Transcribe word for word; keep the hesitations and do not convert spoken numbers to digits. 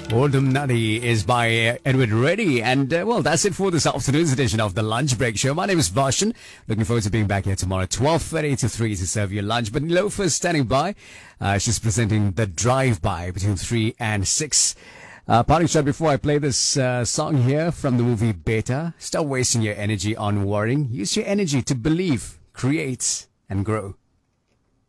Oldham Nutty is by uh, Edward Reddy. And, uh, well, that's it for this afternoon's edition of the Lunch Break Show. My name is Barshan. Looking forward to being back here tomorrow, twelve thirty to three to serve your lunch. But Nilofer's standing by. Uh, she's presenting The Drive-By between three and six. Uh, parting shot before I play this uh, song here from the movie Beta. Stop wasting your energy on worrying. Use your energy to believe, create, and grow.